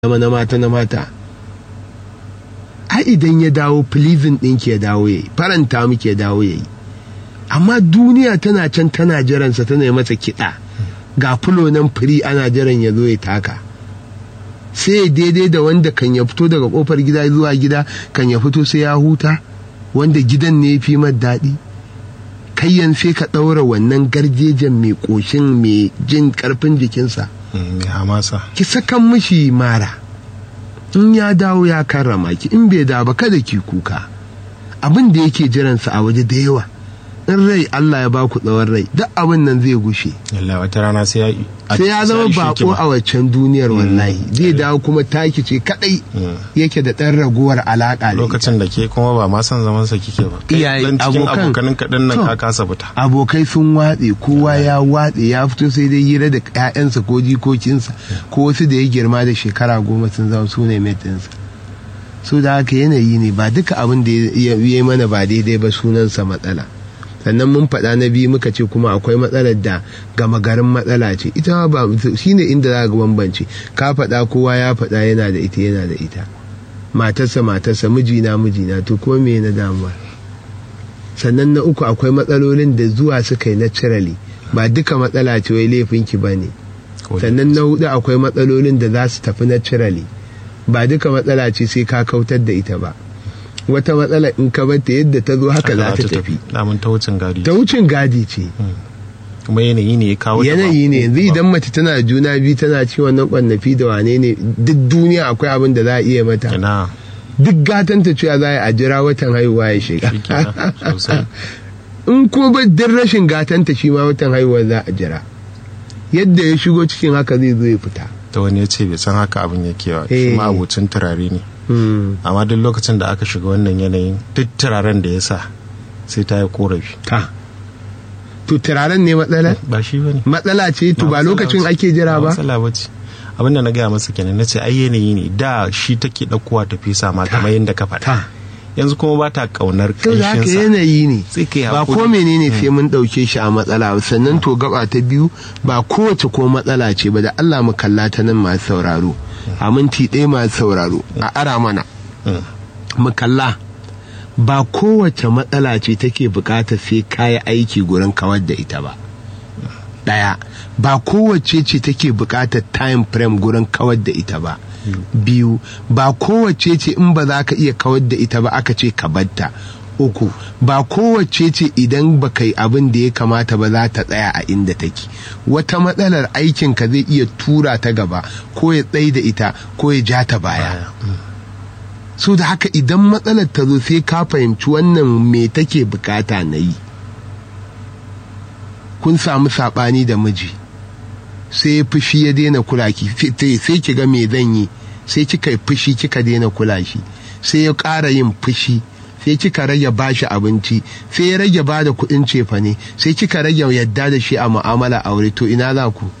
zama na mata ai idan ya dawo pleasing ɗinki ya dawo yayi, faranta miki ya dawo yayi. Amma duniya tana can tana jiransa, tana yi masa kiɗa, ga fulo nan firi ana jiran ya zo ya taka. Sai daidai da wanda kan ya fito daga kofar gida zuwa gida, kan ya fito sai ya huta, wanda gidan ne ya fi mar daɗi. Kayyan sai ka ɗaura wannan garjejen mai ƙoshin mai jin ƙarfin jikinsa, ki sakan mishi mara. In ya dawo ya karrama ki, in bai dawo ba kada ki kuka. Abin da yake jiransa a waje da yawa. In rai Allah ya ba ku tsawon rai, duk abin nan zai gushe. Allah wata rana sai ya zama bako a waccan duniyar wallahi. Zai dawo kuma taki ce kadai yake da ɗan raguwar alaƙa. Lokacin da ke kuma ba ma san zaman sa kike ba. Iyaye abokanin kaɗan nan ka kasa fita. Abokai sun watse, kowa ya watse, ya fito sai dai hira da ƴaƴansa ko jikokinsa ko wasu da ya girma da shekara 10 sun zama su ne metinsa. So da haka yanayi ne, ba duka abin da ya yi mana ba daidai ba sunansa matsala. Sannan mun faɗa na biyu muka ce kuma akwai matsalar da gama garin matsala ce, ita ba shine inda za ka bambance. Ka faɗa kowa ya faɗa yana da ita matarsa mijina to kuma me na damuwa. Sannan na uku akwai matsalolin da zuwa suka yi naturally, ba duka matsala ce wai laifinki ba ne. Sannan na hudu akwai matsalolin da za su tafi naturally, ba duka matsala ce sai ka kautar da ita ba. Wata matsala in ka bata yadda ta zo haka za ta tafi. Damun ta wucin gadi ce. Kuma yanayi ne ya kawo yanayi ne. Yanzu idan mace tana juna biyu tana ciwon nan kwannafi da wane ne, duk duniya akwai abin da za a iya mata. Duk gatanta cewa za a jira watan haihuwa ya shiga. In kuma ba din rashin gatanta shi ma watan haihuwa za a jira. Yadda ya shigo cikin haka zai zo ya fita. Ta wani ya ce bai san haka abin yake ba, shi ma abocin turare ne. Amma duk lokacin da aka shiga wannan yanayin, duk turaren da ya sa sai ta yi korafi. To turaren ne matsala? Ba shi ba ne. Matsala ce, to ba lokacin ake jira ba? Matsala ba ce. Abin da na gaya masa kenan, na ce ai yanayi ne, da shi take ɗaukowa ta fesa ma kamar yadda ka faɗa. Yanzu kuma ba ta ƙaunar ƙanshinsa. Haka yanayi ne. Ba ko menene sai mun ɗauke shi a matsala. Sannan to gaba ta biyu, ba kowace ko matsala ce ba, da Allah mu kalla ta nan masu sauraro. A minti ɗaya masu sauraro a ara mana mu kalla, ba kowace matsala ce take bukata sai kayi aiki gurin kawar da ita ba. Ɗaya, ba kowace ce take bukatar time frame gurin kawar da ita ba. Biyu, ba kowace ce in ba za ka iya kawar da ita ba aka ce ka batta. Uku, ba kowace ce idan ba kai abin da ya kamata ba za ta tsaya a inda take. Wata matsalar aikinka zai iya tura ta gaba, ko ya tsaye da ita ko ya ja ta baya. So da haka idan matsalar ta zo sai ka fahimci wannan me take bukata na yi. Kun samu saɓani da miji, sai fushi ya daina kula ki, sai ki ga me zan yi, sai kika yi fushi kika daina kula shi, sai ya ƙara yin fushi, sai kika rage bashi abinci, sai ya rage bada kuɗin cefane, sai kika rage yadda da shi a mu'amala aure, to ina za ku?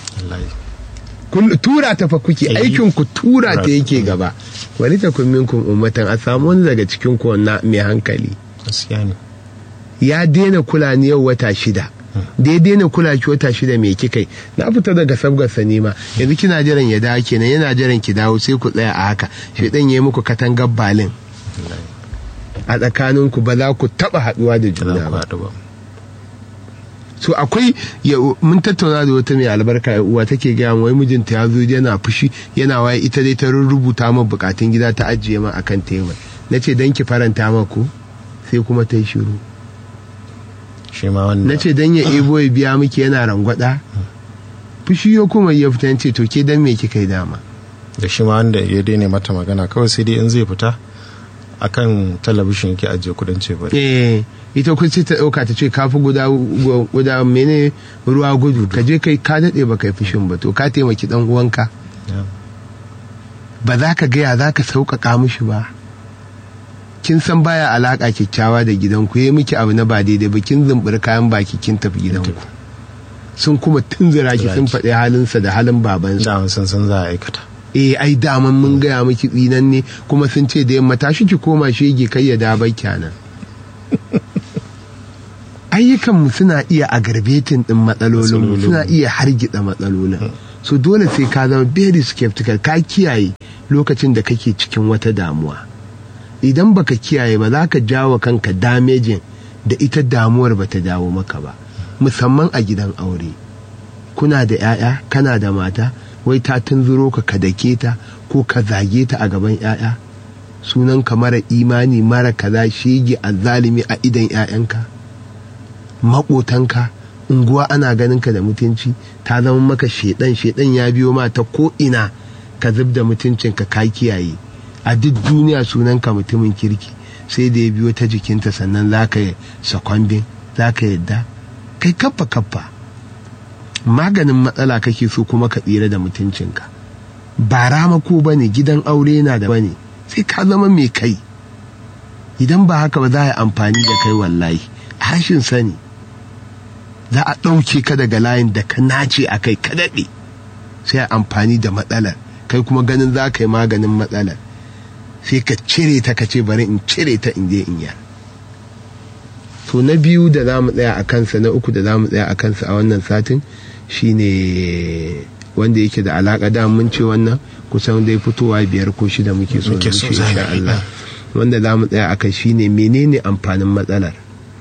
Tura ta fa kuke, aikin ku tura ta yake gaba. Wani ta kun minkum ummatan, a samu wani daga cikin ku na mai hankali. Ya daina kula ni yau wata 6. Da ya daina kula ki wata 6 me kikai? Na fita daga sabgar sanima, yanzu kina jiran ya dawo kenan, yana jiran ki dawo, sai ku tsaya a haka. Shedan yayi muku katangar balin. A tsakaninku ba za ku taba haduwa da juna ba. So akwai mun tattauna da wata mai albarka uwa take gaya wai mijinta ya zo yana fushi, yana waye, ita dai ta rubuta min bukatun gida ta ajiye min akan tebur. Nace dan ki faranta maku, sai kuma ta yi shiru. Nace dan ya ebo ya biya miki, yana rangwada. Fushi ya kuma ya fita, ce to ke dan me kika yi dama? Da shi ma wanda ya daina mata magana, kawai sai dai in zai fita akan talabishin yake ajiye kudin ce ba. Ita kun ce ta dauka ta ce kafi guda mene ruwa gudu, ka je kai ka dade ba kai fushin ba, to ka taimaki dan uwanka. Ba za ka gaya za ka sauƙaƙa mishi ba. Kin san baya alaka kyakkyawa da gidanku, yayi miki abu na ba daidai ba, kin zumbur kayan baki kin tafi gidanku. Sun kuma tunzura ki, sun faɗi halinsa da halin babansa. Da sun san za a aikata. Ai daman mun gaya miki tsinan ne, kuma sun ce da yamma tashi ki koma shege kai ya da bai kenan. Ayyukanmu suna iya aggravating din matsalolin, suna iya hargitsa matsalolin. so dole sai ka zama very skeptical, ka kiyaye lokacin da kake cikin wata damuwa. Idan baka kiyaye ba za ka jawo kanka damejin da ita damuwar ba ta dawo maka ba, musamman a gidan aure. Kuna da 'ya'ya, kana da mata, wai ta tunzuro ka dake ta ko ka zage ta a gaban 'ya'ya, sunan ka mara imani, mara kaza, shege, azzalimi a idan 'ya'yanka, maƙotanka, unguwa ana ganin ka da mutunci, ta zama maka shedan ya biyo ma ta ko ina, ka zub da mutuncin ka kiyaye. A duk duniya sunan ka mutumin kirki, sai da ya biyo ta jikinta sannan za ka yi sakwambin, za ka yadda kai kaffa. Maganin matsala kake so kuma ka tsira da mutuncinka, ba ramako ba ne, gidan aure na da bane, sai ka zama mai kai. Idan ba haka ba za a yi amfani da kai wallahi a hashin sani, za a ɗauke ka daga layin da ka nace a kai ka daɗe, sai a amfani da matsalar, kai kuma ganin za ka yi maganin matsalar, sai ka cire ta, ka ce bari in cire ta in je in yar. To na biyu da za mu tsaya a kansa, na uku da za mu tsaya a kansa a wannan satin shine wanda yake da alaƙa da mun ce wannan kusan dai fitowa 5 ko 6 muke so insha Allah. Wanda za mu tsaya a kai shine menene amfanin matsalar.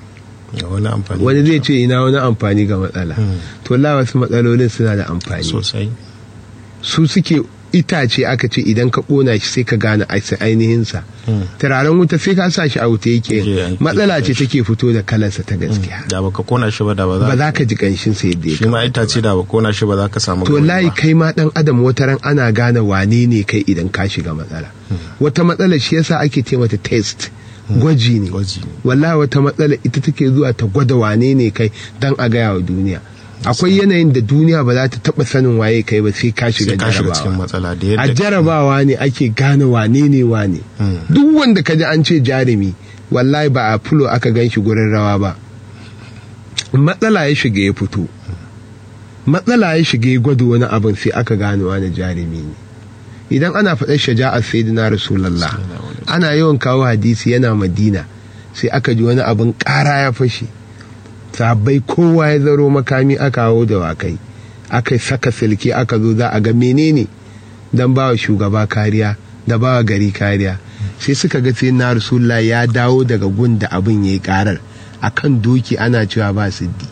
Wani zai ce ina wani amfani ga matsala. To la wasu matsalolin suna da amfani sosai. Su suke itace aka ce idan ka kona shi sai ka gane ainihinsa. Turaren wuta sai ka sa shi a wuta yake, matsala ce take fito da kalarsa ta gaskiya. Da baka kona shi ba da ba za ka ji kanshin sa yadda yake. Shi ma itace da baka kona shi ba za ka samu. To layi kai ma dan adam wataran ana gane wane ne kai idan ka shiga matsala. Wata matsala shi yasa ake ce mata test. Gwaji ne. Wallahi wata matsala ita take zuwa ta gwada wane ne kai dan a gaya wa duniya. Akwai yanayin da duniya ba za ta taba sanin waye kai ba sai ka shiga jarabawa. A jarabawa ne ake gane wane ne wane. Duk wanda ka ji an ce jarumi, wallahi ba a fulo aka gan shi gurin rawa ba, matsala ya shiga ya fito, matsala ya shiga ya gwado wani abin sai aka gane wani jarumi ne. Idan ana faɗar shaja'ar sayyidina Rasulullah, ana yawan kawo hadisi yana Madina, sai aka ji wani abin ƙara ya fashe, sabai kowa ya zaro makami aka hawo da wakai, aka saka silke aka zo za a ga menene dan bawa shugaba kariya da bawa gari kariya. Sai suka ga sai na Rasulullah ya dawo daga gun da abin yayi karar akan doki, ana cewa ba siddi,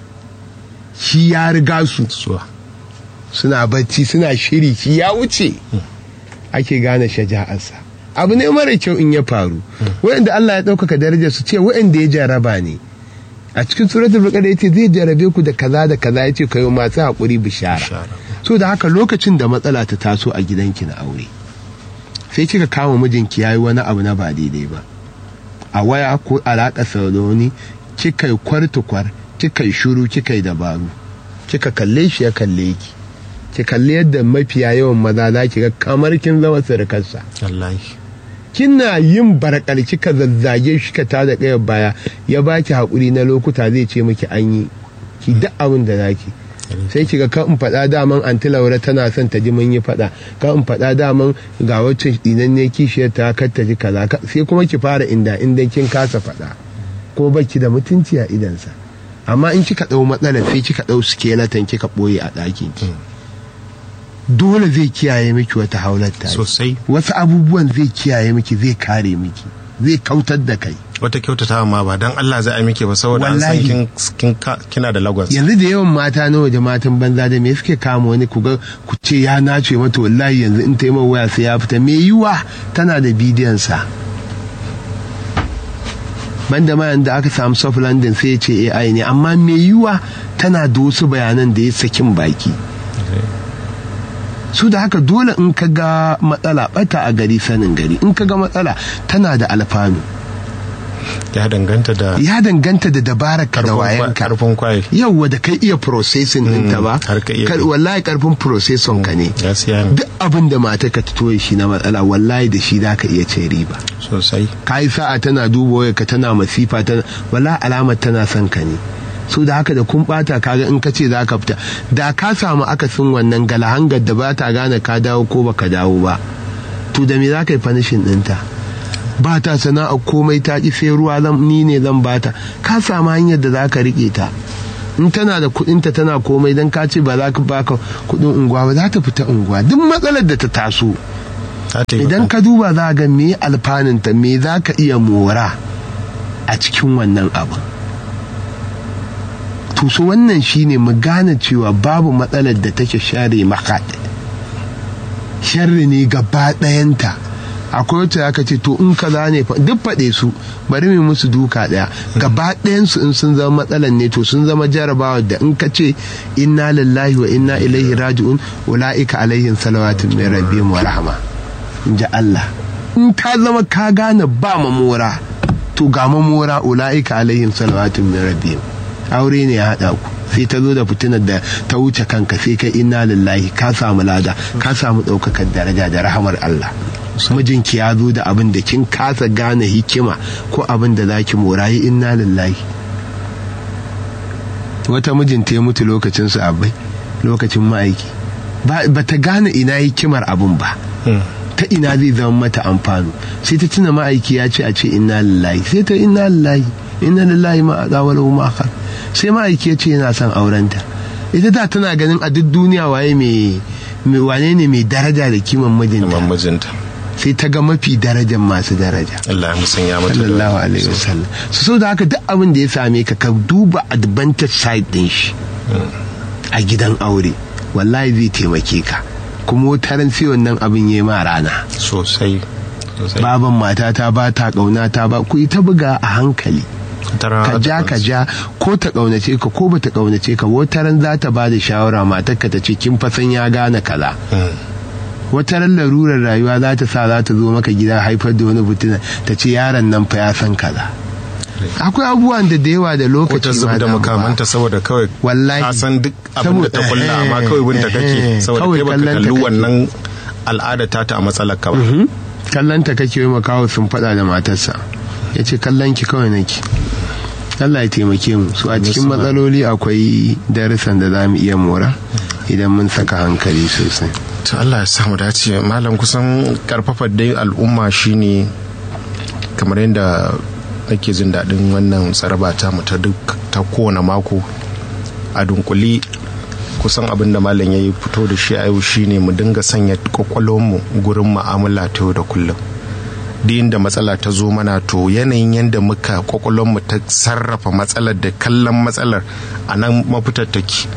shi ya riga su suna bacci suna shiri, shi ya wuce. Ake gane shaja'arsa. Abu ne mara kyau in ya faru. Wa'anda Allah ya ɗaukaka darajar su ce wa'anda ya jaraba ne. A cikin suratul baqara yace zai jarabe ku da kaza da kaza, yace kai masu hakuri bishara. So da haka lokacin da matsala ta taso a gidanki na aure, sai kika kama mijinki yayi wani abu na ba daidai ba, a waya ko alaka saudoni, kika yi kwartukwar, kika yi shuru, kika yi dabaru, kika kalle shi ya kalle ki kalle yadda mafiya yawan maza za ki ga kamar kin zama surukarsa. Wallahi kina yin barakar kika zazzage shi ka tada kayar baya, ya baki hakuri na lokuta zai ce miki an yi ki duk abin da zaki. Sai kiga kan in faɗa daman anti Laura tana son ta ji mun yi faɗa, kan in faɗa daman ga wacce dinan ne kishiyar ta kar ta ji kaza, sai kuma ki fara inda kin kasa faɗa ko baki da mutunci a idansa. Amma in kika ɗau matsalar sai kika ɗau skeleton kika ɓoye a ɗakin ki, dole zai kiyaye miki wata haularta sosai. Wasu abubuwan zai kiyaye miki, zai kare miki, zai kautar da kai. Wata kyautata ma ba dan Allah zai miki ba, saboda an san kina da lagos. Yanzu da yawan mata na waje, matan banza da me suke kama wani ku ce ya nace mata, wallahi yanzu in ta yi waya sai ya fita, me yiwa tana da bidiyon sa. Banda ma yanda aka samu soft landing sai ya ce AI ne, amma me yiwa tana da wasu bayanan da ya sakin baki. Su da haka dole in ka ga matsala, bata a gari sanin gari, in ka ga matsala tana da alfanu. Ya danganta da dabarar ka da wayanka, karfin kwai, yauwa da kai iya processing ɗinta ba, wallahi karfin processing ka ne. Duk abin da mata ka toye shi na matsala, wallahi da shi za ka iya ce riba sosai. Ka yi sa'a tana duba wayarka, tana masifa, wallahi alamar tana son ka ne. So da haka da kun bata, kaga in ka ce za ka fita, da ka samu akasin wannan galahangar da ba ta gane ka dawo ko baka dawo ba, to da me za ka yi fanishin ɗinta? Ba ta sana'a komai, ta ƙi sai ruwa ni ne zan bata, ka samu hanyar da za ka riƙe ta. in tana da kuɗinta tana komai dan ka ce ba za ka baka kuɗin unguwa ba za ta fita unguwa duk matsalar da ta taso idan ka duba za ga me alfanunta me za ka iya mora a cikin wannan abu. To so wannan shine mu gane cewa babu matsalar da take share maka sharri ne gaba ɗayanta. Akwai wata aka ce to in kaza ne duk faɗe su bari mu musu duka ɗaya gaba ɗayansu in sun zama matsalar ne to sun zama jarabawa da in ka ce inna lillahi wa inna ilaihi raji'un ula'ika alaihim salawatun min rabbihim wa rahma in ji Allah. In ta zama ka gane ba mamora to ga mamora ula'ika alaihim salawatun min rabbihim. Aure ne ya haɗa ku sai ta zo da fitinar da ta wuce kanka sai kai inna lillahi ka samu lada ka samu ɗaukakar daraja da rahamar Allah. Mijinki ya zo da abin da kin kasa gane hikima ko abin da zaki morayi inna lillahi. Wata mijinta ya mutu lokacin su abai lokacin ma'aiki ba ta gane ina hikimar abin ba ta ina zai zama mata amfani sai ta tuna ma'aiki ya ce a ce inna lillahi sai ta inna lillahi ma aqawalu ma akhar sai ma'aiki ya ce yana son aurenta. Ita da tana ganin a duk duniya waye wane ne mai daraja da kiman mijinta sai ta ga mafi darajar masu daraja Allah ya musanya mata sallallahu alaihi wasallam. So da haka duk abin da ya same ka duba advantage side din shi a gidan aure wallahi zai taimake ka kuma wataran sai wannan abin yayi ma rana sosai. Baban matata ba ta kauna ta ba ku ita buga a hankali ka ja ko ta kaunace ka ko bata kaunace ka wataran za ta ba da shawara matarka ta ce kin fa san ya gane kaza wata ran larurar rayuwa za ta sa za ta zo maka gida haifar da wani fitina ta ce yaron nan fa ya san kaza. Akwai abubuwan da yawa da lokaci ma da makamanta saboda kawai ka san duk abin da ta kulla amma kawai binta kake saboda kai baka kalli wannan al'ada ta a matsalar ka ba. Kallanta kake yi makawo sun faɗa da matarsa ya ce kallon ki kawai nake. Allah ya taimake mu su a cikin matsaloli akwai darussan da za mu iya mora idan mun saka hankali sosai. To Allah ya samu dace malam. Kusan karfafa dai al'umma shine kamar yadda nake jin daɗin wannan tsarabata mu ta duk ta kowane mako a dunkuli kusan abin da malam ya yi fito da shi a yau shine mu dinga sanya kwakwalwarmu gurin mu'amala ta yau da kullum. Din da matsala ta zo mana to yanayin yadda muka kwakwalwarmu ta sarrafa matsalar da kallon matsalar a nan mafitar take.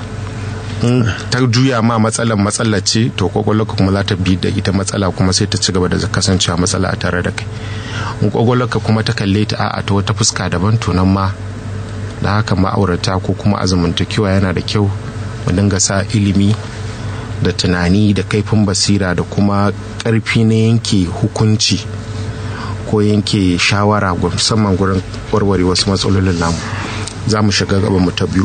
Ta juya ma matsalar ce to kwakwalwarka kuma za ta bi da ita matsala kuma sai ta ci gaba da kasancewa matsala a tare da kai. Kwakwalwarka kuma ta kalle ta a'a ta wata fuska daban to nan ma da haka ma'aurata ko kuma azumuntakewa yana da kyau mu dinga sa ilimi da tunani da kaifin basira da kuma ƙarfi na yanke hukunci ko yanke shawara musamman gurin warware wasu matsalolin namu. Za mu shiga gaba mu ta biyu.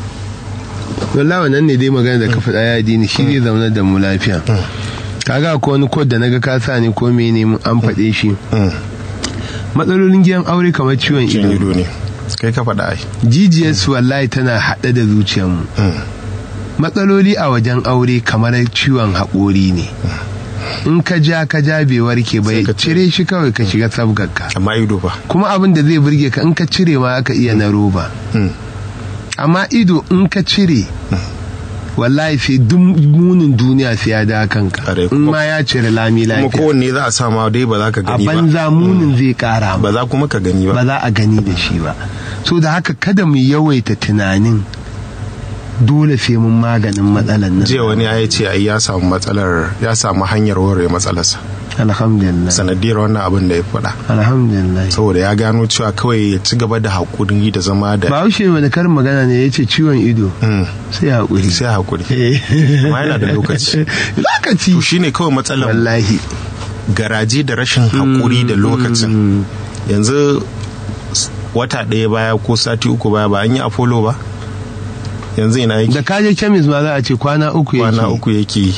Wallahi wannan ne dai magana da ka faɗa ya dini shi ne zaune da mu lafiya. Kaga ko wani kod da naga ka sa ne ko mene an faɗe shi. Matsalolin gidan aure kamar ciwon ido ne. Kai ka faɗa ai. Jijiyarsu wallahi tana haɗe da zuciyarmu. Matsaloli a wajen aure kamar ciwon haƙori ne. In ka ja bai warke ba cire shi kawai ka shiga sabgarka. Amma ido ba. Kuma abin da zai burge ka in ka cire ma aka iya na roba. Amma ido in ka cire wallahi sai duk munin duniya sai ya da kanka in ma ya cire lami lafiya. Kuma kowanne za a sama dai ba za ka gani ba. A banza munin zai kara ba za kuma ka gani ba. Ba za a gani da shi ba. So da haka kada mu yawaita tunanin dole sai mun maganin matsalar nan. Jiya wani ya ce ai ya samu hanyar warware matsalarsa. Alhamdulillah. Sanadiyar wannan abin da ya faɗa. Alhamdulillah. Saboda ya gano cewa kawai ya ci gaba da haƙuri da zama da. Bahaushe wani karin magana ne ya ce ciwon ido. Sai haƙuri. Sai haƙuri. Amma yana da lokaci. Lokaci. To shine kawai matsalar. Wallahi. Garaje da rashin haƙuri da lokacin. Yanzu wata ɗaya baya ko sati uku baya ba an yi Apollo ba. Yanzu ina yake. Da kaje kemis ma za a ce kwana uku yake.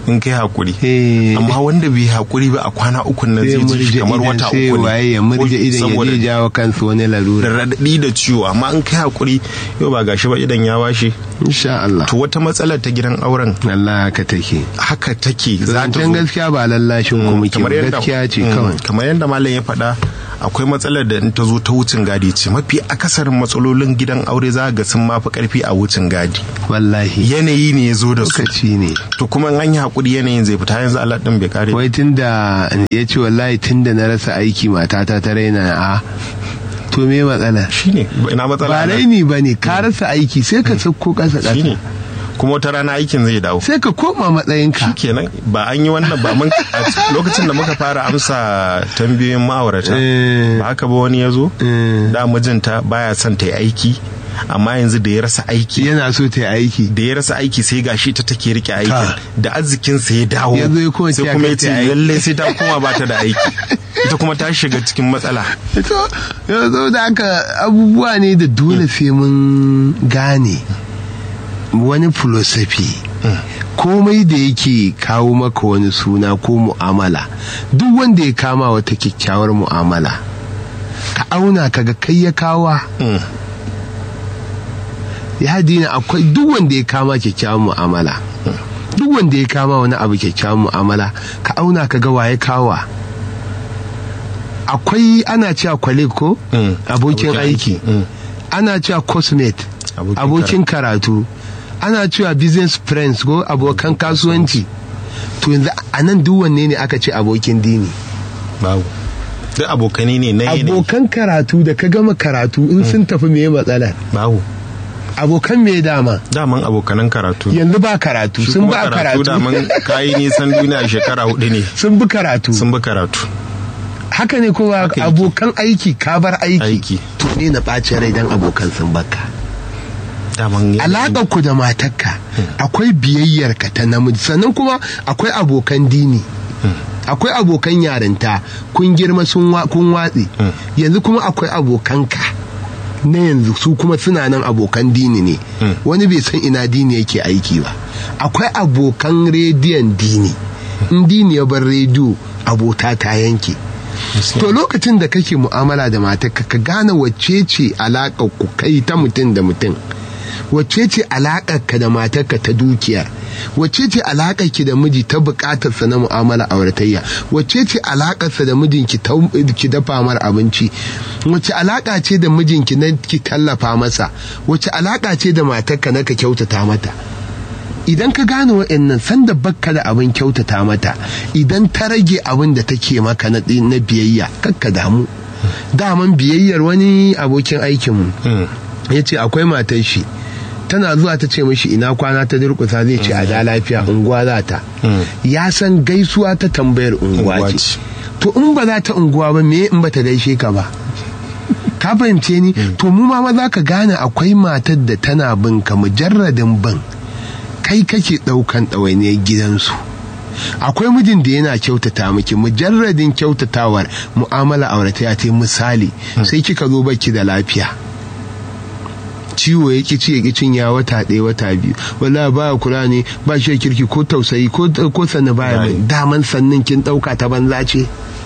in kai hakuri amma wanda bai hakuri ba a kwana uku nan zai ji kamar wata uku ne ya murje idan ya je jawo kansa wani larura da radadi da ciwo. Amma in kai hakuri yau ba gashi ba idan ya washe insha Allah. To wata matsalar ta gidan auren Allah haka take za ta zo gaskiya ba lallashin ku muke gaskiya ce kawai. Kamar yadda malam ya faɗa akwai matsalar da in ta zo ta wucin gadi ce. Mafi akasarin matsalolin gidan aure za ga sun mafi karfi a wucin gadi. Wallahi yanayi ne ya zo da su ne. To kuma an yi hakuri yanayin zai fita. Yanzu Allah din bai kare. Wai tunda ya ce wallahi tunda na rasa aiki matata ta raina a to me matsala shine ina matsala ba raini bane ka rasa aiki sai ka sauko kasa shine kuma wata rana aikin zai dawo sai ka koma matsayinka. Shikenan ba an yi wannan ba mun lokacin da muka fara amsa tambayoyin ma'aurata ba haka ba wani ya zo da mijinta baya son ta yi aiki amma yanzu da ya rasa aiki yana so ta yi aiki da ya rasa aiki sai gashi ta take rike aikin da arzikinsa ya dawo sai kuma ya ce lalle sai ta koma ba ta da aiki ita kuma ta shiga cikin matsala. Yanzu da haka abubuwa ne da dole sai mun gane wani filosofi komai da yake kawo maka wani suna ko mu'amala. Duk wanda ya kama wata kyakkyawar mu'amala ka auna kaga kai ya kawa ya dina akwai duk wanda ya kama kyakkyawar mu'amala duk wanda ya kama wani abu kyakkyawar mu'amala ka auna kaga waye kawa. Akwai ana cewa colleague ko abokin aiki ana cewa cosmate abokin karatu ana cewa business friends ko abokan kasuwanci. To yanzu a nan duk wanne ne aka ce abokin dini? Babu. Duk abokani ne na yanayi. Abokan karatu da ka gama karatu in sun tafi me matsalar? Babu. Abokan me dama? Daman abokanan karatu. Yanzu ba karatu sun ba karatu. Daman kayi nisan duniya shekara 4 ne. Sun bi karatu. Haka ne kuma abokan aiki ka bar aiki. To ne na ɓace rai dan abokan sun baka. Alaƙar ku da matarka akwai biyayyarka ta namiji sannan kuma akwai abokan dini akwai abokan yarinta kun girma kun watsi yanzu kuma akwai abokanka na yanzu su kuma suna nan abokan dini ne wani bai san ina dini yake aiki ba. Akwai abokan rediyon dini in dini ya bar rediyo abota ta yanke. To lokacin da kake mu'amala da matarka ka gane wacce ce alaƙar ku kai ta mutum da mutum, wacce ce alaƙar ka da matarka ta dukiyar, wacce ce alaƙar ki da miji ta buƙatar sa na mu'amala auratayya, wacce ce alaƙar sa da mijinki ki dafa mar abinci, wacce alaƙa ce da mijinki na ki tallafa masa, wacce alaƙa ce da matarka na ka kyautata mata. Idan ka gane wa'annan sanda bakka da abin kyautata mata, idan ta rage abin da take maka na biyayya kakka damu. Daman biyayyar wani abokin aikinmu ya ce akwai matar shi tana zuwa ta ce mishi ina kwana ta durkusa zai ce a da lafiya unguwa za ta. Ya san gaisuwa ta tambayar unguwa ce. To in ba za ta unguwa ba me in ba ta gaishe ka ba? Ka fahimce ni? To mu ma za ka gane akwai matar da tana bin ka mujarradin bin kai kake ɗaukan ɗawainiyar gidansu. Akwai mijin da yana kyautata miki mujarradin kyautatawar mu'amala auratayya ta misali sai kika zo baki da lafiya, ciwo ya kici ya kicin ya wata ɗaya wata biyu, wallahi baya kula ne ba shi kirki ko tausayi ko sannan baya mai daman sannan kin ɗauka ta banza ce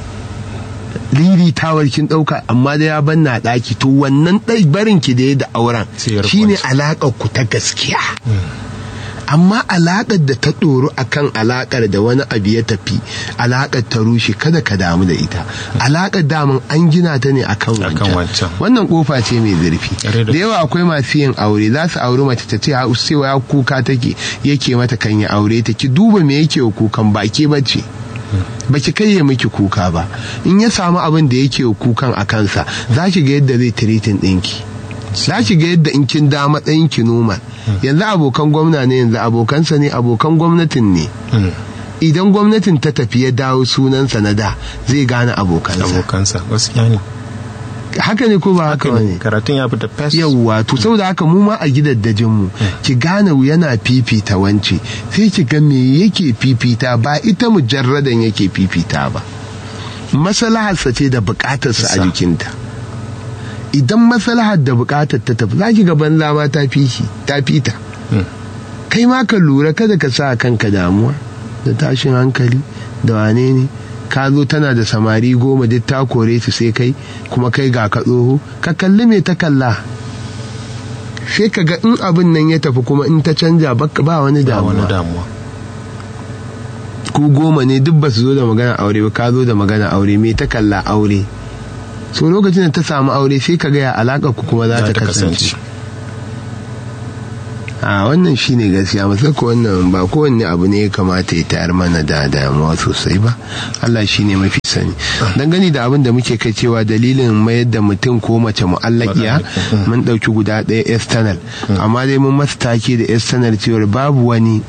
tawar kin ɗauka amma da ya banna ɗaki. To wannan barin ki da ya da auren shine alaƙar ku ta gaskiya. Amma alaƙar da ta ɗoru akan alaƙar da wani abu ya tafi, alaƙar ta rushe, kada ka damu da ita. Alaƙar daman an gina ta ne akan wancan. Wannan ƙofa ce mai zurfi. Da yawa akwai masu yin aure za su auri mace ta ce cewa ya kuka take yake mata kan ya aure ta, ki duba me yake wa kukan, ba ke bace. Baki kai ya miki kuka ba. In ya samu abin da yake wa kukan a kansa za ki ga yadda zai tiritin ɗinki. Za ki ga yadda in kin da matsayin ki noma. Yanzu abokan gwamna ne, yanzu abokansa ne, abokan gwamnatin ne. Idan gwamnatin ta tafi ya dawo sunansa na da zai gane abokansa. Gaskiya ne. Haka ne ko ba haka ne? Karatun ya fita fes. Yawwa, to saboda haka mu ma a gidaddajin mu ki gane yana fifita wance, sai ki ga me yake fifita, ba ita mujarradan yake fifita ba. Maslaharsa ce da bukatarsa a jikinta. Idan maslahar da bukatar ta tafi za ki ga banza ma ta fita. Kai ma ka lura kada ka sa kanka damuwa. da tashin hankali da wane ne, ka zo tana da samari 10 duk ta kore su sai kai kuma kai ga ka tsoho, ka kalli me ta kalla, sai ka ga in abin nan ya tafi kuma in ta canja ba wani damuwa. Ku 10 ne duk ba su zo da magana aure ba, ka zo da magana aure, me ta kalla aure. So lokacin da ta samu aure sai ka ga ya alaƙar ku kuma za ta kasance. Wannan shine gaskiya, masaka wannan ba kowanne abu ne ya kamata ya tayar mana da damuwa sosai ba. Allah shine mafi sani. Dangane da abin da muke kai cewa dalilin mayar da mutum ko mace mu'allakiya, mun dauki guda ɗaya external, amma dai mun masa take da external cewa babu wani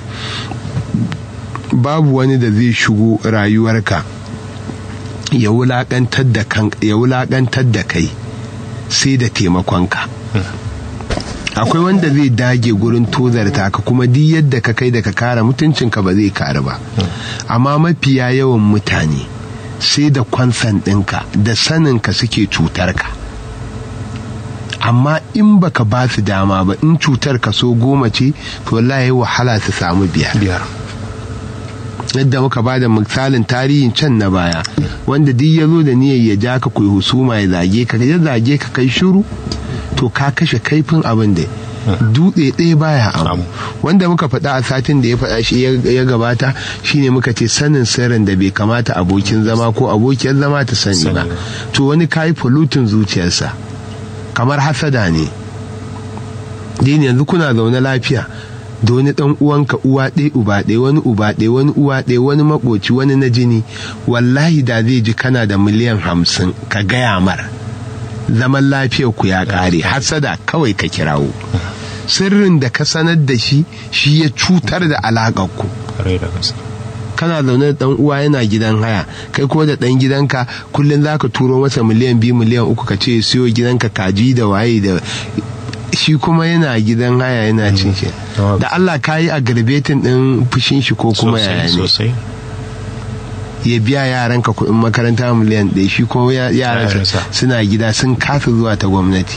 da zai shigo rayuwarka ya wulakantar da kai sai da taimakonka. Akwai wanda zai dage gurin tozarta ka kuma duk yadda ka kai da ka kare mutuncinka ba zai kare ba, amma mafiya yawan mutane sai da kwansan ɗinka da saninka suke cutar ka, amma in baka ba su dama ba, in cutar ka so 10 ce to wallahi wahala su samu 5. Yadda muka ba da misalin tarihin can na baya, wanda duk ya zo da niyyar ya ja ka kai husuma ya zage ka kai shiru, to ka kashe kaifin abin da dutse ɗaya baya abu. Wanda muka faɗa a satin da ya faɗa shi ya gabata shine muka ce sanin sirrin da bai kamata abokin zama ko abokiyar zama ta sani ba, to wani kayi pollutin zuciyarsa, kamar hasada ne. Dini yanzu kuna zaune lafiya da wani dan uwanka uwa ɗaya uba ɗaya, wani uba ɗaya, wani uwa ɗaya, wani makoci, wani na jini, wallahi da zai ji kana da miliyan 50 ka gaya mar, zaman lafiyar ku ya ƙare. Hasada kawai ka kirawo, sirrin da ka sanar da shi ya cutar da alaƙar ku. Kana zaune da dan uwa yana gidan haya, kai ko da dan gidanka kullun zaka turo masa miliyan 2 miliyan 3 ka ce siyo gidanka kaji da waye, da shi kuma yana gidan haya yana cin shi. Da Allah ka yi aggravating din fushin shi ko kuma yaya ne? Ya biya yaranka kuɗin makaranta miliyan 1, shi kuma yaransa suna gida sun kasa zuwa ta gwamnati.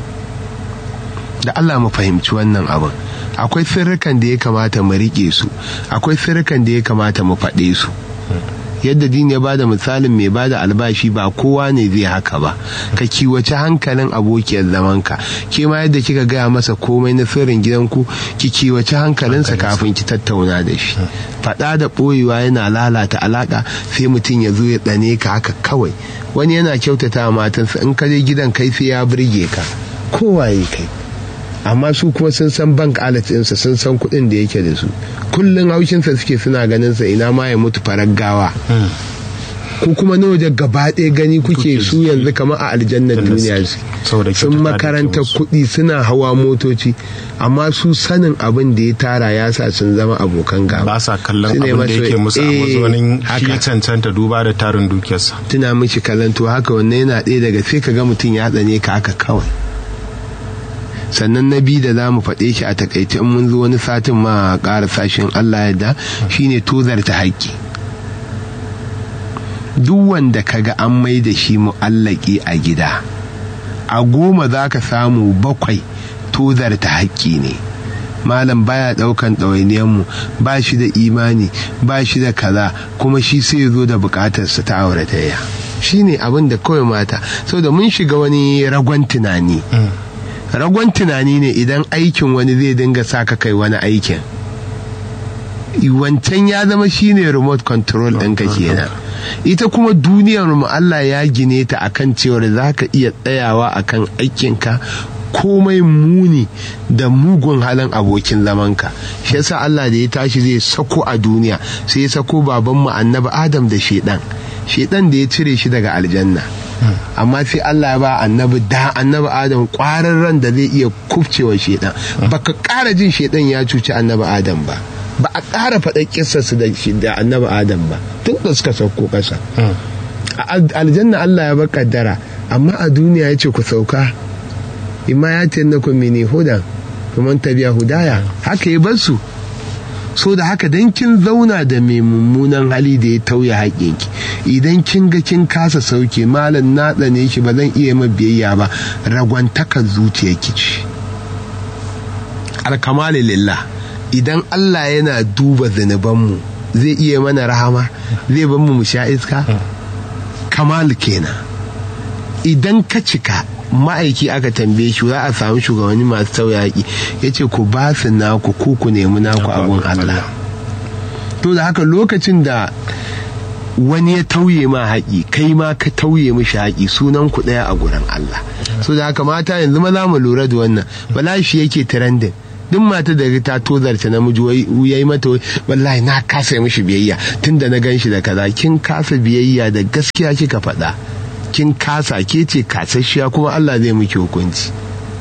Da Allah mu fahimci wannan abin. Akwai sirrikan da ya kamata mu rike su, akwai sirrikan da ya kamata mu faɗe su. Yadda dini ya bada misalin mai bada albashi, ba kowa ne zai haka ba. Ka kiwace hankalin abokiyar zamanka, ke ma yadda kika gaya masa komai na sirrin gidanku, ki kiwace hankalinsa kafin ki tattauna da shi. Faɗa da ɓoyewa yana lalata alaƙa, sai mutum ya zo ya tsane ka haka kawai. Wani yana kyautata matansa, in ka je gidan kai sai ya burge ka, kowaye kai. Amma su kuma sun san bank alert ɗinsa, sun san kuɗin da yake da su, kullum haushinsa suke, suna ganin sa ina ma ya mutu farar gawa. Ko kuma na waje gaba ɗaya gani kuke su yanzu kamar a aljannar duniya, sun makaranta kuɗi, suna hawa motoci, amma su sanin abin da ya tara ya sa sun zama abokan gaba. Ba sa kallon abin da yake musu a mazonin shi ya cancanta duba da tarin dukiyarsa. Tuna mishi kallon, to haka wannan yana ɗaya daga sai ka ga mutum ya tsane ka haka kawai. Sannan na biyu da za mu faɗe shi a takaice in mun zo wani satin ma ƙara sashen Allah yadda, shine tozarta haƙƙi. Duk wanda kaga an mai da shi mu'allaki a gida, a 10 za ka samu 7 tozarta haƙƙi ne. Malam baya ɗaukan ɗawainiyarmu, ba shi da imani, ba shi da kaza, kuma shi sai ya zo da buƙatarsa ta auratayya. Shi ne abin da kawai mata, saboda mun shiga wani ragon tunani. Ragon tunani ne idan aikin wani zai dinga sa ka kai wani aikin, wancan ya zama shine remote control ɗinka kenan. Ita kuma duniyar mu Allah ya gine ta akan cewar za ka iya tsayawa akan aikinka komai muni da mugun halin abokin zamanka. Shi yasa Allah da ya tashi zai sako a duniya, sai ya sako babanmu annabi Adam da shedan da ya cire shi daga aljanna. Amma sai Allah ya ba annabi Adam ƙwarin ran da zai iya kufcewa shedan. Baka ƙara jin shedan ya cuci annabi Adam ba a ƙara faɗa kissarsu da annabi Adam ba tun da suka sauko ƙasa. A aljanna Allah ya ba kaddara, amma a duniya ya ce ku sauka, imma ya tannakum mini hudan kuma tabiya hudaya, haka ya bar su. So da haka dan kin zauna da mai mummunan hali da ya tauye haƙƙinki, idan kin ga kin kasa sauke, malam na tsane shi ba zan iya ma biyayya ba, ragwantakar zuciyarki ce. Alkamali lillah, idan Allah yana duba zunubanmu zai iya mana rahama, zai ban mu sha iska. Kamalu kenan. Idan ka cika, ma'aiki aka tambaye shi za a samu shugabanni masu tauyaki, ya ce ku ba su naku ku nemi naku abun Allah. To da haka lokacin da wani ya tauye ma haƙi, kai ma ka tauye mishi haƙi, sunan ku ɗaya a gurin Allah. So da haka mata yanzu maza mu lura da wannan, bala shi yake trending. Duk mata da ta tozarta namiji yayi mata wallahi na kasa mishi biyayya tunda na ganshi da kaza. Kin kasa biyayya da gaskiya kika faɗa, kin kasa, ke ce kasasshiya, kuma Allah zai miki hukunci.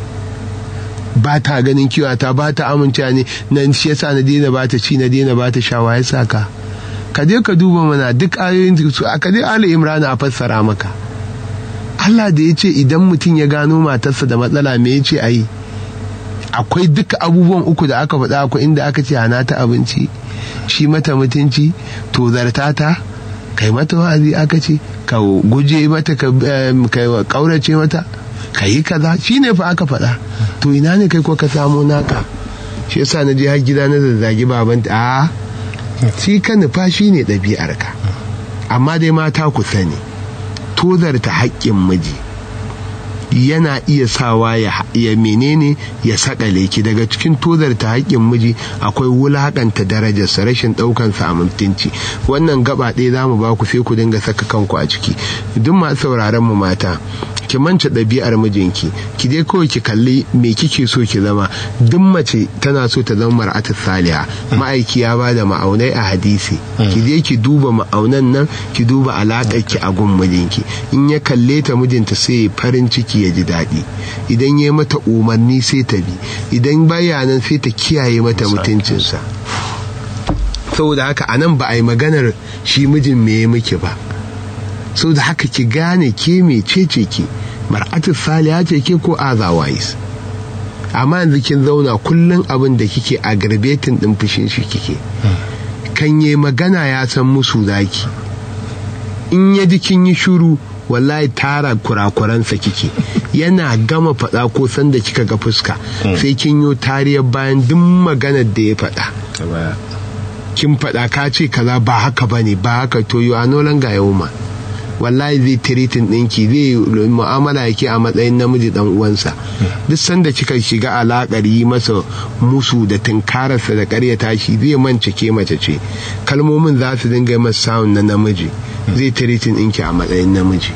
Ba ta ganin kiwata, ba ta amincewa ne, nan shi yasa na daina ba ta ci, na daina ba ta shawa, ya saka ka je ka duba mana duk ayoyin su aka je Ali Imran a fassara maka. Allah da ya ce idan mutum ya gano matarsa da matsala me ya ce ayi? Akwai duka abubuwan uku da aka faɗa, akwai inda aka ce hana ta abinci, shi mata mutunci, tozarta ta, kai mata wa'azi, aka ce ka guje mata, ka kaurace mata, ka yi kaza, shi ne fa aka faɗa. To ina ne kai ko ka samu naka? Shi yasa na je har gida na zazzagi babanta. Shi ka nufa shi ne ɗabi'arka. Amma dai mata ku sani, tozarta haƙƙin miji yana iya sawa ya menene ya sakale ki. Daga cikin tozarta haƙƙin miji akwai wulaƙanta darajarsa, rashin ɗaukansa a mutunci. Wannan gaba ɗaya za mu ba ku, sai ku dinga saka kanku a ciki. Duk masu sauraron mu mata, ki manta ɗabi'ar mijinki, ki je kawai ki kalli me kike so ki zama. Duk mace tana so ta zama mar'atu saliha. Ma'aiki ya ba da ma'aunai a hadisi, ki je ki duba ma'aunan nan, ki duba alaƙar ki a gun mijinki. In ya kalle ta mijinta sai farin ciki, ya ji daɗi. Idan ya mata umarni sai ta bi, idan baya nan sai ta kiyaye mata mutuncinsa. Saboda haka anan ba a yi maganar shi mijin me ya miki ba. Saboda haka ki gane ke mecece ki, mar'atu saliha ce ke ko otherwise. Amma yanzu kin zauna kullum abin da kike aggravating din fushin shi kike. Kan yi magana ya san musu zaki, in ya ji kin yi shuru wallahi tara kurakuransa kike. Yana gama faɗa ko sanda kika ga fuska sai kin yo tariyar bayan duk maganar da ya faɗa. Kin faɗa ka ce kaza ba haka bane, ba haka, to you are no longer a woman. Wallahi zai tiritin ɗinki, zai mu'amala yake a matsayin namiji dan uwansa. Duk sanda kika shiga alaƙar yi masa musu da tunkararsa da ƙaryata shi, zai mance ke mace ce. Kalmomin za su dinga masa sound na namiji, zai tiritin ɗinki a matsayin namiji.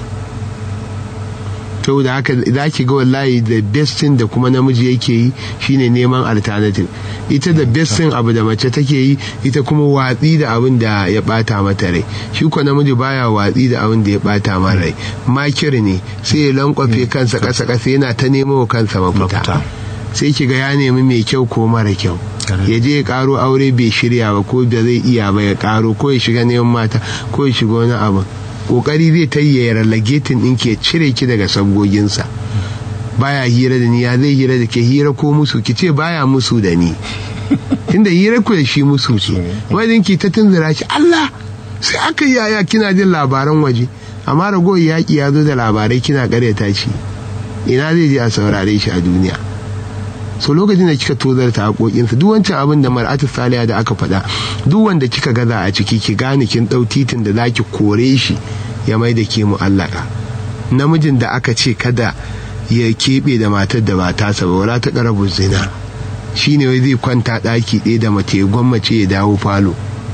To da haka za ki ga wallahi the best thing da kuma namiji yake yi shine neman alternative. Ita da best thing abu da mace take yi, ita kuma watsi da abin da ya bata mata rai. Shi ko namiji baya watsi da abin da ya bata mata rai. Makir ne, sai ya lankwafe kansa ƙasa yana ta nemo kansa mafita. Sai ki ga ya nemi mai kyau ko mara kyau, ya je ya karo aure bai shirya ba, ko da zai iya ba ya karo, ko ya shiga neman mata, ko ya shiga wani abu. Kokari zai ta yi relegating din ke cire ki daga sabgoginsa. Baya hira da ni, ya zai hira da ke? Hira ko musu? Ki ce baya musu da ni, tunda hira ku da shi musu ce. Wajen ki ta tunzura shi, Allah sai aka yi yaya kina jin labaran waje, amma ragowar yaƙi ya zo da labarai kina ƙaryata shi. Ina zai je a saurare shi a duniya? So lokacin da kika tozarta haƙoƙinsa, duk wancan abin da mar'atu saliha da aka faɗa, duk wanda kika gaza a ciki, ki gane kin ɗau titin da zaki kore shi ya mai da ke mu'allaka. Namijin da aka ce kada ya keɓe da matar da ba tasa ba, wala ta ƙarabu zina, shine wai zai kwanta ɗaki ɗaya da mace ya gwammace ya dawo falo.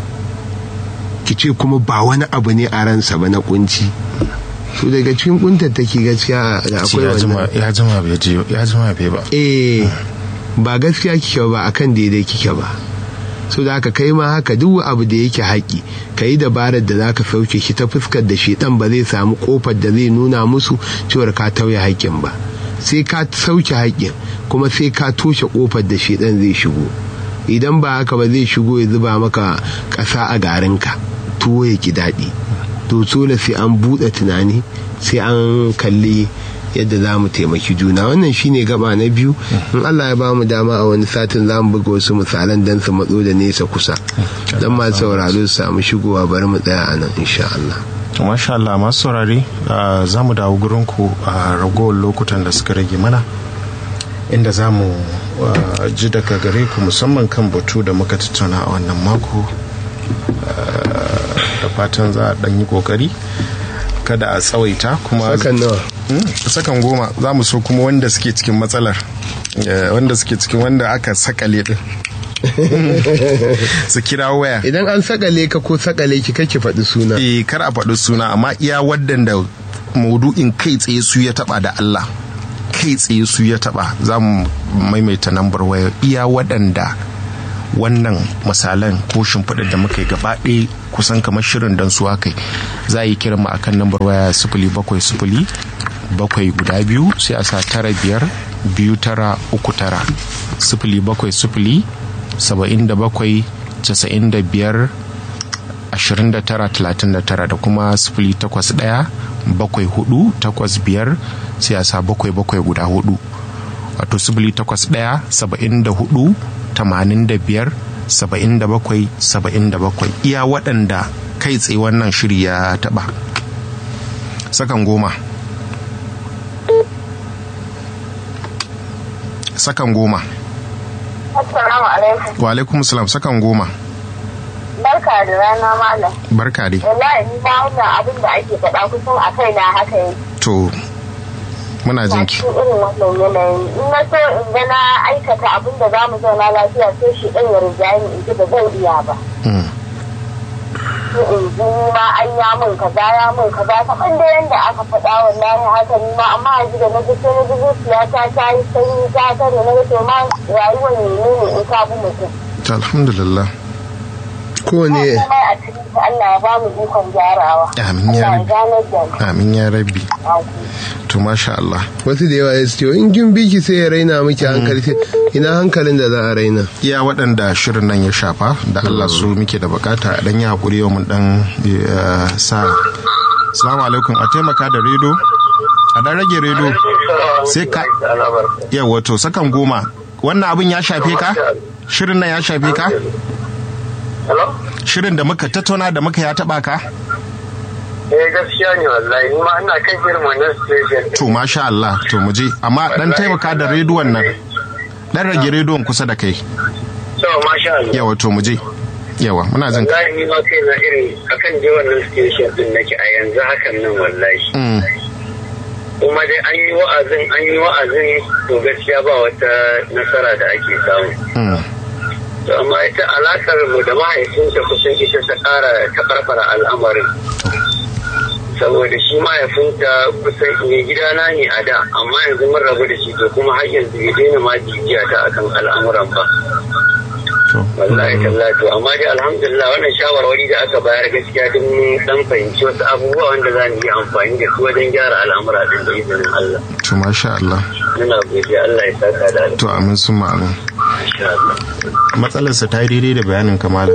Ki ce kuma ba wani abu ne a ransa ba na kunci. To daga cikin kuntar take gaskiya akwai wannan. Ya jima bai ba. Ba gaskiya kike ba, akan daidai kike ba. So da haka kai ma haka, duk abu da yake haƙi ka yi dabarar da zaka sauke shi ta fuskar da shedan ba zai samu kofar da zai nuna musu cewar ka tauye haƙin ba. Sai ka sauke haƙin, kuma sai ka toshe kofar da shedan zai shigo. Idan ba haka ba zai shigo ya zuba maka ƙasa a garinka, tuwo ya ki daɗi. To dole sai an buɗe tunani, sai an kalli yadda za mu taimaki juna. Wannan shine gaba na biyu. In Allah ya ba mu dama a wani satin za mu buga wasu misalan don su matso da nesa kusa, don masu sauraro su samu shigowa. Bari mu tsaya a nan insha Allah. To masha Allah, masu saurari za mu dawo gurin ku a ragowar lokutan da suka rage mana, inda za mu ji daga gare ku musamman kan batu da muka tattauna a wannan mako da fatan za a ɗan yi ƙoƙari kada a tsawaita kuma sakan 10 za mu so kuma wanda suke cikin matsalar wanda aka sakale din su kira waya. Idan an sakale ka ko sakale ki kake faɗi suna. Kar a faɗi suna, amma iya waɗanda maudu'in kai tsaye su ya taɓa da Allah, kai tsaye su ya taɓa, za mu maimaita nambar waya iya waɗanda wannan misalan ko shimfiɗar da muka yi gaba ɗaya kusan kamar shirin don su haka za a yi kiran mu akan nambar waya 070 7 guda 2 sai a sa 95 2939 070 77 95 2939 da kuma 081 74 85 sai a sa 77 guda 4 wato 081 74 85 77 77 iya waɗanda kai tsaye wannan shiri ya taɓa. Sakan 10 Assalamu alaikum. Wa alaikum salam. Sakan 10. Barka da rana malam. Barka dai. Wallahi ni ma wannan abin da ake faɗa kusan a kai na haka yake. To muna jinki. Irin wannan yanayin in na so in ga na aikata abin da za mu zauna lafiya sai shi ɗan ya rijayi in ji ba zan iya ba. In ji ma an ya min kaza kamar da yanda aka faɗa wallahi haka ni ma amma yanzu da na ji sai na ji zuciyata ta yi sanyi ta tare na ga to ma rayuwar menene in ka bi mutum. Alhamdulillah. Ko ne a cikin Allah ya ba mu ikon gyarawa. Amin ya rabbi. To masha Allah. Wasu da yawa ya ce in kin biki sai ya raina miki hankali, sai ina hankalin da za a raina. Iya waɗanda shirin nan ya shafa da Allah su muke da bukata a dan ya hakuri yau mun dan sa. Assalamu alaikum, a taimaka da redo, a dan rage redo sai ka yawa to sakan 10. Wannan abin ya shafe ka? Shirin nan ya shafe ka? Shirin da muka tattauna da muka ya taba ka? Gaskiya ne wallahi, ni ma ina kan irin wannan situation. To masha Allah, to mu je, amma dan taimaka da rediyon nan. Dan rage rediyon kusa da kai. To masha Allah. Yawa to mu je. Yawa muna jin ka. Wallahi ni ma kai na irin akan je wannan situation din nake a yanzu hakan nan wallahi. Kuma dai an yi wa'azin to gaskiya ba wata nasara da ake samu. To amma ita alakar mu da mahaifinta kusan ita ta ƙara ta farfara al'amarin. Saboda shi mahaifinta kusan mai gidana ne a da, amma yanzu mun rabu da shi to kuma har yanzu bai daina ma jijiya ta akan al'amuran ba. Wallahi tallahi to amma dai alhamdulillah wannan shawarwari da aka bayar gaskiya din dan fahimci wasu abubuwa wanda za mu yi amfani da su wajen gyara al'amura din da izinin Allah. To masha Allah. Muna godiya, Allah ya saka da alheri. To amin summa amin. Matsalarsa ta yi daidai da bayanin kamala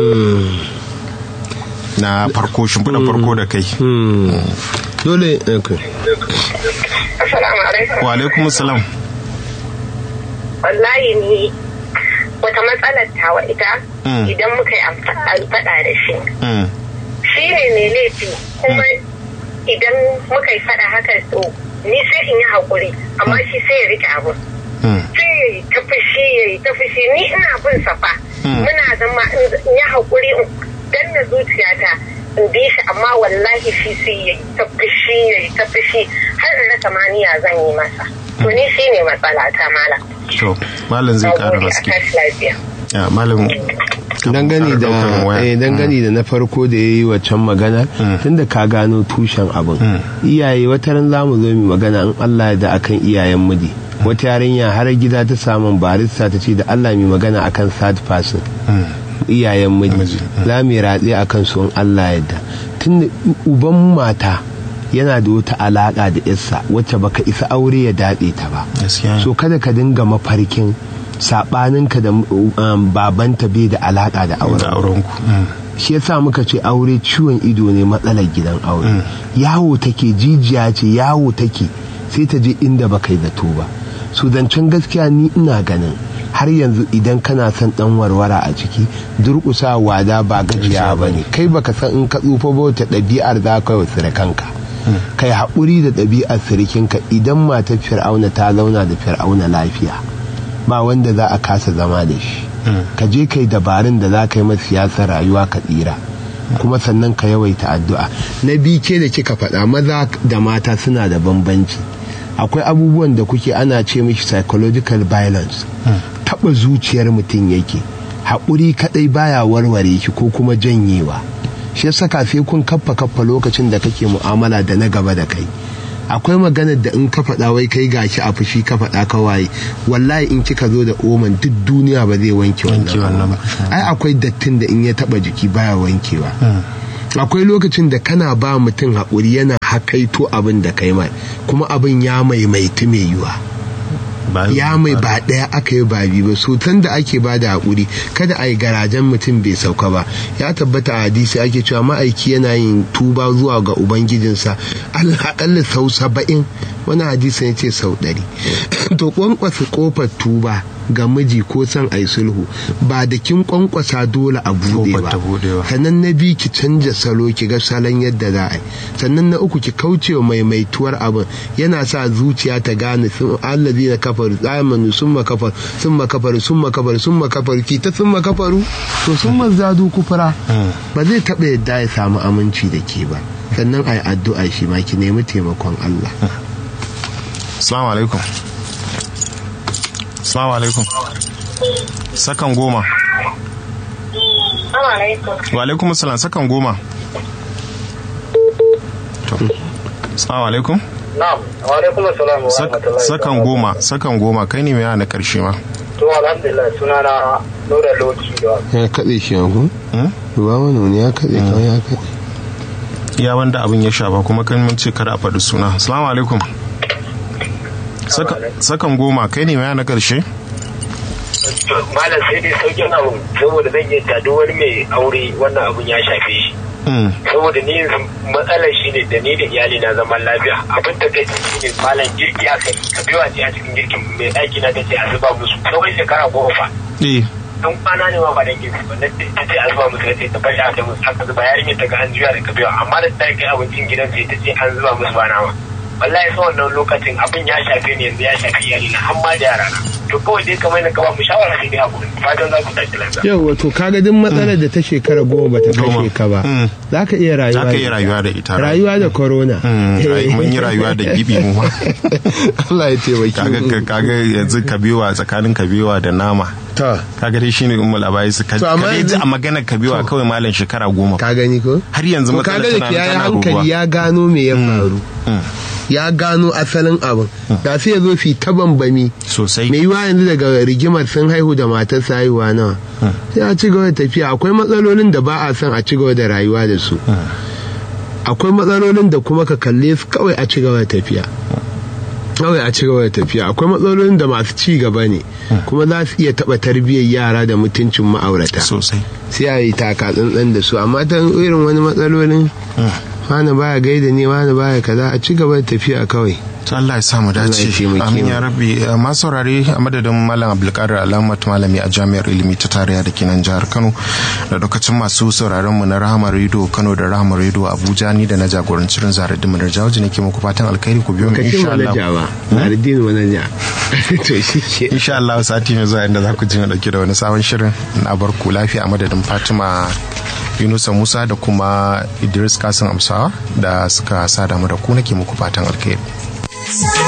na farko shimfiɗa farko da kai. Dole Assalamu alaikum. Wa alaikum salam. Wallahi ni wata matsalar tawa ita idan muka yi faɗa da shi ne mai laifi, kuma idan muka yi faɗa haka to ni sai in yi haƙuri, amma shi sai ya rike abu. Sai ya yi ta fushi ni ina bin safa muna zama in yi haƙuri in danna zuciyata in bi shi, amma wallahi shi sai ya yi ta fushi har in rasa maniya zan yi masa. To ni shi ne matsala ta malam. To malam zai ƙara maske. Malam dangane da na farko da ya yi waccan magana, tunda ka gano tushen abin, iyaye wataran za mu zo mu magana in Allah da akan iyayen miji. Wata yarinya har gida ta samun barista ta ce da Allah mai magana akan third person, iyayen miji za mu ratse akan su in Allah yadda. Tunda uban mata yana da wata alaka da yarsa wacce baka isa aure ya daɗe ta ba, so kada ka dinga mafarkin saɓaninka da babanta bai da alaka da aurenku. Shi yasa muka ce aure ciwon ido ne, matsalar gidan aure yawo take, jijiya ce yawo take, sai ta je inda baka yi zato ba. So zancen gaskiya ni ina ganin har yanzu idan kana son dan warwara a ciki, durƙusa wada ba gajiya ba ne. Kai baka san in ka tsufa ba wata ɗabi'ar za ka yi wa kanka. Kai haƙuri da ɗabi'ar sirikinka. Idan matar fir'auna ta zauna da fir'auna lafiya, ba wanda za a kasa zama da shi. ka je kai dabarun da za ka yi masa siyasar rayuwa ka tsira, kuma sannan ka yawaita addu'a. Na biyu ke da kika faɗa, maza da mata suna da bambanci. Akwai abubuwan da kuke ana ce mishi psychological violence, taɓa zuciyar mutum yake, haƙuri kaɗai baya warware shi ko kuma janyewa. Shi yasa sai kun kaffa lokacin da kake mu'amala da na gaba da kai. Akwai maganar da in ka faɗa wai kai gashi a fushi ka faɗa kawai, wallahi in kika zo da oman duk duniya ba zai wanke wannan ba. Ai akwai dattin da in ya taɓa jiki baya wankewa. Akwai lokacin da kana ba mutum haƙuri yana hakaito abin da kai mai, kuma abin ya maimaitu mai yiwa. Ya mai ba ɗaya aka yi ba biyu ba. Sotan da ake ba da haƙuri kada a yi garajen mutum bai sauka ba. Ya tabbata a hadisi ake cewa ma'aiki yana yin tuba zuwa ga ubangijinsa aƙalla sau 70, wani hadisi ya ce sau 100. To kwankwasa kofar tuba ga miji ko son ai sulhu ba da kin kwankwasa dole a bude ba. Sannan na biyu ki canja salo ki ga salon yadda za a yi. Sannan na uku ki kauce wa maimaituwar abin, yana sa zuciya ta gane sun allazi na kafaru tsamanu sun makafar sun makafar sun makafar sun makafar ki ta sun makafaru to sun mazadu kufura, ba zai taɓa yadda ya samu aminci da ke ba. Sannan ai addu'a shi ma ki nemi taimakon Allah. Assalamu alaikum. Assalamu alaikum. Sakan 10. Wa alaikum assalam, sakan 10. To. Assalamu alaikum. Na'am, wa alaikum assalam wa rahmatullahi. Sakan 10 kai ne mai yana karshe ma. To alhamdulillah, sunana Nura Loki da. Ya kade shi yanku? Ba wani ne ya kade kawai ya kade. Ya wanda abin ya shafa kuma kan mun ce kada a faɗi suna. Assalamu alaikum. Sakan 10 kai ne mai na karshe? Malam sai dai saukin abu, saboda zan yi duk wani mai aure wannan abun ya shafe shi. Saboda ni matsalar shi ne da ni da iyali na zaman lafiya. Abin da kai shi ne malam girki aka yi, ka biwa ce a cikin girkin mai ɗaki na ta ce a zuba musu kawai shekara 10 fa. Don kwana ne ma ba da girki ba, na ce a zuba musu ta bari aka musu aka zuba yarinyar ta ga an juya da kabewa, amma da ta kai abincin gidan sai ta ce an zuba musu ba nama. Wallahi sai wannan lokacin abin ya shafe ni, yanzu ya shafi iyali na har ma da yara na. To kawai dai kamar na gaba mu shawara sai dai hakuri, fatan za ku tashi lafiya. Yau wato kaga duk matsalar da ta shekara 10 bata kashe ka ba, za ka iya rayuwa da ita. Rayuwa da corona. Mun yi rayuwa da gibi mu ma. Allah ya taimake. Kaga yanzu kabewa tsakanin kabewa da nama. Kaga dai shine ummul abai su kaje a maganar kabewa kawai malam shekara 10. Ka gani ko? Har yanzu matsalar tana tana hankali ya gano me ya faru. Ya gano asalin abin, da sai ya zo fi ta bambami sosai. Mai yiwa yanzu daga rigimar sun haihu da matarsa haihuwa nawa, sai a ci gaba da tafiya. Akwai matsalolin da ba a son a ci gaba da rayuwa da su, akwai matsalolin da kuma ka kalle su kawai a ci gaba da tafiya. Akwai matsalolin da masu ci gaba ne, kuma za su iya taɓa tarbiyyar yara da mutuncin ma'aurata sosai, sai a yi taka tsantsan da su. Amma ta irin wani matsalolin wani baya gaida ne, wani baya kaza, a ci gaba da tafiya kawai. To Allah ya samu dace. Amin ya rabbi. Masu saurare, a madadin Malam Abdulkadir Alamat, malami a Jami'ar Ilimi ta Tarayya da kenan jihar Kano, da lokacin masu sauraron mu na Rahama Radio Kano da Rahama Radio Abuja, ni da na jagoranci rin Zaradin Manar Jawaji nake muku fatan alkhairi. Ku biyo mu insha Allah. Zaradin Manar to shi insha Allah sati mai zuwa inda za ku ji mu dauke da wani sabon shirin. Na bar ku lafiya a madadin Fatima Yunusa Musa da kuma Idris Kasim Amsawa da suka sada mu da ku, nake muku fatan alkhairi.